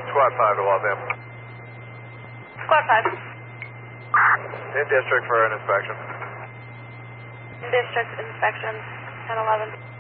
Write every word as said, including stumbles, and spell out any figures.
Squad five to Waltham. Squad five. In district for an inspection. In district inspection, ten eleven.